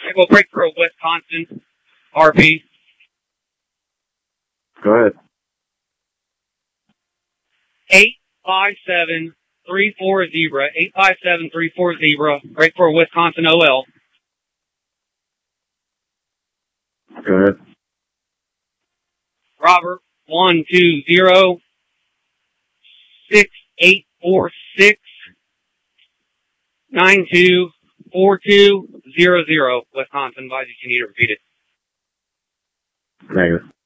We'll break for Wisconsin. RP. Go ahead. 857-340. 857-340. Break for Wisconsin OL. Go ahead. Robert, 120-6846-924200. Wisconsin. Advise you need to repeat it. Negative.